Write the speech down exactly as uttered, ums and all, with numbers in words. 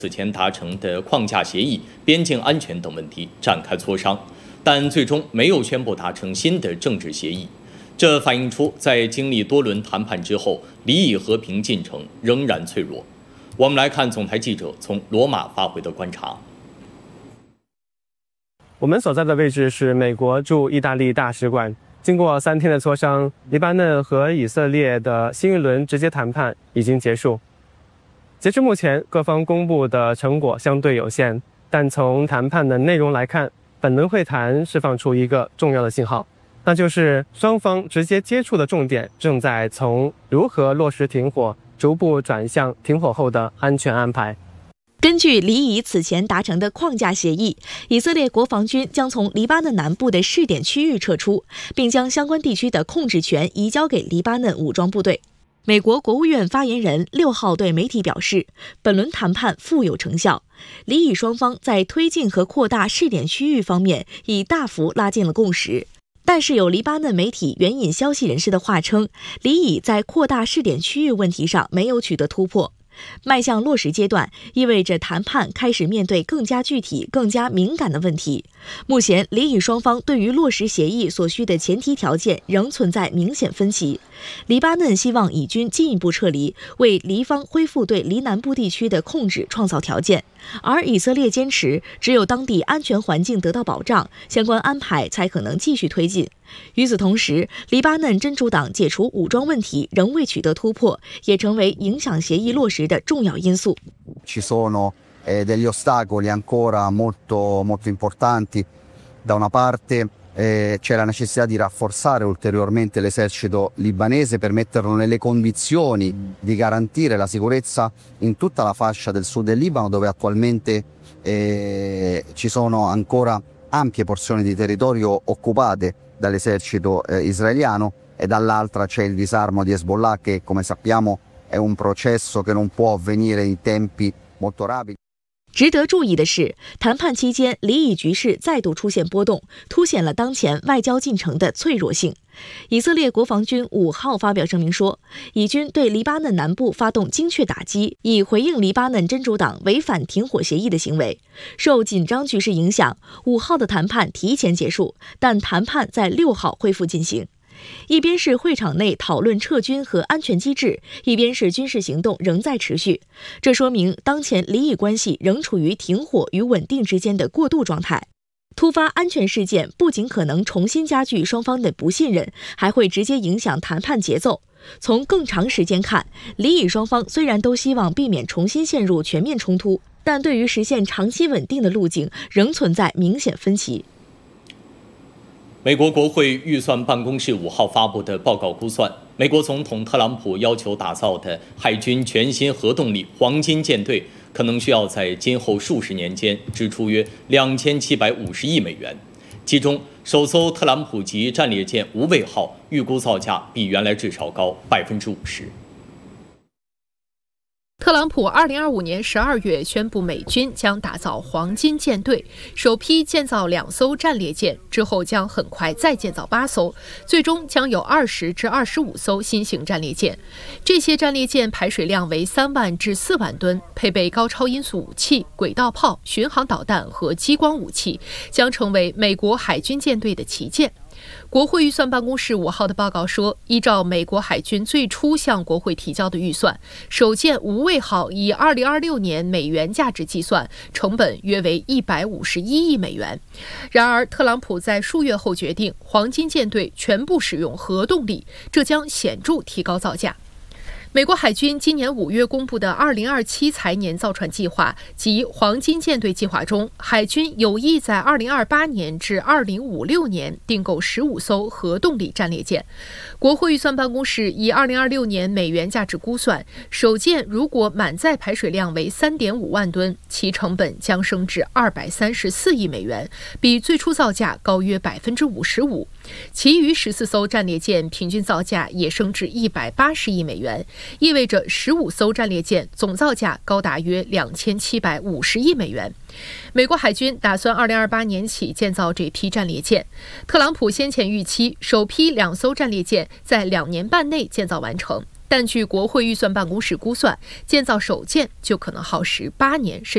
此前达成的框架协议、边境安全等问题展开磋商，但最终没有宣布达成新的政治协议。这反映出在经历多轮谈判之后，黎以和平进程仍然脆弱。我们来看总台记者从罗马发回的观察。 我们所在的位置是美国驻意大利大使馆。经过三天的磋商，黎巴嫩和以色列的新一轮直接谈判已经结束。截至目前，各方公布的成果相对有限，但从谈判的内容来看，本轮会谈释放出一个重要的信号，那就是双方直接接触的重点正在从如何落实停火，逐步转向停火后的安全安排。 根据黎以此前达成的框架协议，以色列国防军将从黎巴嫩南部的试点区域撤出，并将相关地区的控制权移交给黎巴嫩武装部队。美国国务院发言人六号对媒体表示，本轮谈判富有成效，黎以双方在推进和扩大试点区域方面已大幅拉近了共识。但是有黎巴嫩媒体援引消息人士的话称，黎以在扩大试点区域问题上没有取得突破。迈向落实阶段，意味着谈判开始面对更加具体、更加敏感的问题。目前，黎以双方对于落实协议所需的前提条件仍存在明显分歧。黎巴嫩希望以军进一步撤离，为黎方恢复对黎南部地区的控制创造条件，而以色列坚持只有当地安全环境得到保障，相关安排才可能继续推进。与此同时，黎巴嫩真主党解除武装问题仍未取得突破，也成为影响协议落实的重要因素。 Ci sono eh, degli ostacoli ancora molto, molto importanti. Da una parte eh, c'è la necessità di rafforzare ulteriormente l'esercito libanese per metterlo nelle condizioni di garantire la sicurezza in tutta la fascia del sud del Libano, dove attualmente eh, ci sono ancora ampie porzioni di territorio occupate dall'esercito eh, israeliano, e dall'altra c'è il disarmo di Hezbollah, che come sappiamo è un processo che non può avvenire in tempi molto rapidi。 值得注意的是，谈判期间黎以局势再度出现波动，凸显了当前外交进程的脆弱性。以色列国防军五号发表声明说，以军对黎巴嫩南部发动精确打击，以回应黎巴嫩真主党违反停火协议的行为。受紧张局势影响，五号的谈判提前结束，但谈判在六号恢复进行。一边是会场内讨论撤军和安全机制，一边是军事行动仍在持续。这说明当前黎以关系仍处于停火与稳定之间的过渡状态。突发安全事件不仅可能重新加剧双方的不信任，还会直接影响谈判节奏。从更长时间看，黎以双方虽然都希望避免重新陷入全面冲突，但对于实现长期稳定的路径仍存在明显分歧。 美国国会预算办公室五号发布的报告估算，美国总统特朗普要求打造的海军全新核动力黄金舰队，可能需要在今后数十年间支出约两千七百五十亿美元。其中，首艘特朗普级战列舰无畏号预估造价比原来至少高百分之五十。 特朗普二零二五年十二月宣布，美军将打造黄金舰队，首批建造两艘战列舰，之后将很快再建造八艘，最终将有二十至二十五艘新型战列舰。这些战列舰排水量为三万至四万吨，配备高超音速武器、轨道炮、巡航导弹和激光武器，将成为美国海军舰队的旗舰。国会预算办公室五号的报告说，依照美国海军最初向国会提交的预算，首舰无畏号以二零二六年美元价值计算，成本约为一百五十一亿美元。然而，特朗普在数月后决定，黄金舰队全部使用核动力，这将显著提高造价。美国海军今年五月公布的二零二七财年造船计划及黄金舰队计划中，海军有意在二零二八年至二零五六年订购十五艘核动力战列舰。国会预算办公室以二零二六年美元价值估算，首舰如果满载排水量为三点五万吨，其成本将升至二百三十四亿美元，比最初造价高约百分之五十五。其余十四艘战列舰平均造价也升至一百八十亿美元。意味着十五艘战列舰总造价高达约两千七百五十亿美元。美国海军打算二零二八年起建造这批战列舰。特朗普先前预期首批两艘战列舰在两年半内建造完成，但据国会预算办公室估算，建造首舰就可能耗时八年甚